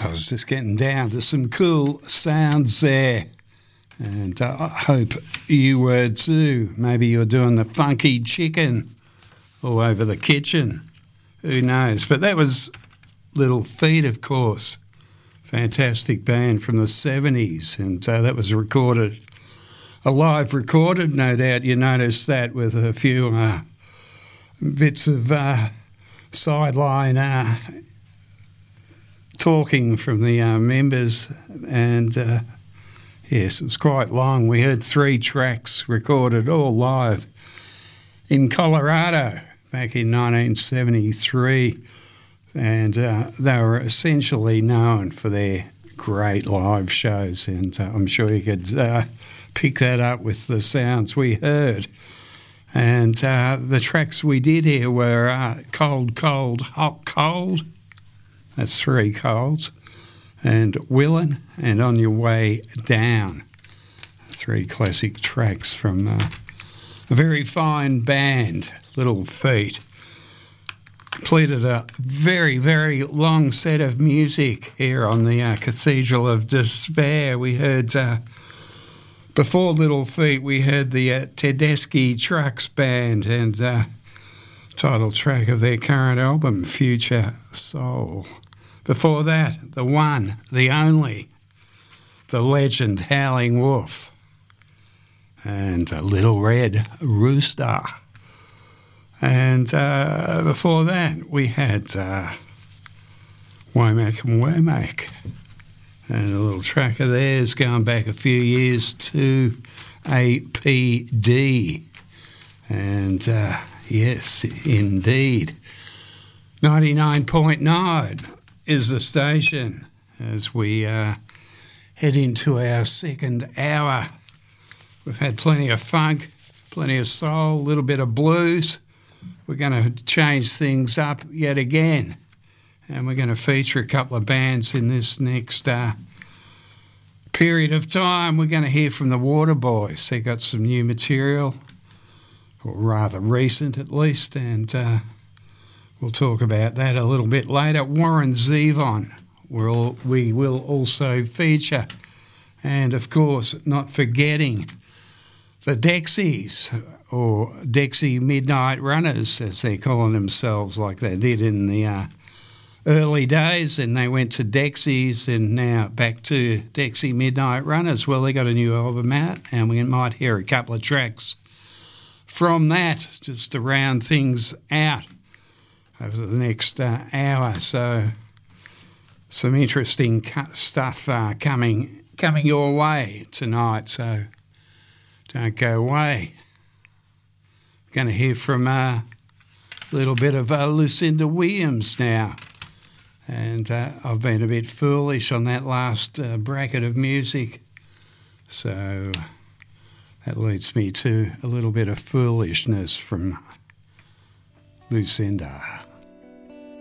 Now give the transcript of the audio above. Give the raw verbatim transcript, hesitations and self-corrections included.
I was just getting down to some cool sounds there, and uh, I hope you were too. Maybe you're doing the funky chicken all over the kitchen. Who knows? But that was Little Feat, of course. Fantastic band from the seventies, and uh, that was recorded, a live recorded, no doubt you noticed that, with a few uh, bits of uh, sideline uh, talking from the uh, members, and uh, yes, it was quite long. We heard three tracks recorded all live in Colorado back in nineteen seventy-three, and uh, they were essentially known for their great live shows, and uh, I'm sure you could uh, pick that up with the sounds we heard. And uh, the tracks we did here were uh, Cold, Cold, Hot, Cold. That's three colds. And Willin' and On Your Way Down. Three classic tracks from uh, a very fine band, Little Feat. Completed a very, very long set of music here on the uh, Cathedral of Despair. We heard, uh, before Little Feat, we heard the uh, Tedeschi Trucks Band, and uh, title track of their current album, Future Soul. Before that, the one, the only, the legend Howling Wolf, and a Little Red Rooster. And uh, before that, we had uh, Womack and Womack, and a little track of theirs going back a few years to A P D. And uh, yes, indeed, ninety-nine point nine is the station as we uh, head into our second hour. We've had plenty of funk, plenty of soul, a little bit of blues. We're going to change things up yet again, and we're going to feature a couple of bands in this next uh, period of time. We're going to hear from the Waterboys. They got some new material, or rather recent at least, and uh, we'll talk about that a little bit later. Warren Zevon will, we will also feature, and of course, not forgetting the Dexies, or Dexy Midnight Runners, as they're calling themselves, like they did in the uh, early days, and they went to Dexies and now back to Dexy Midnight Runners. Well, they got a new album out, and we might hear a couple of tracks from that just to round things out over the next uh, hour. So some interesting stuff uh, coming coming your way tonight, so don't go away. Going to hear from a little bit of uh, Lucinda Williams now. And uh, I've been a bit foolish on that last uh, bracket of music. So that leads me to a little bit of foolishness from Lucinda.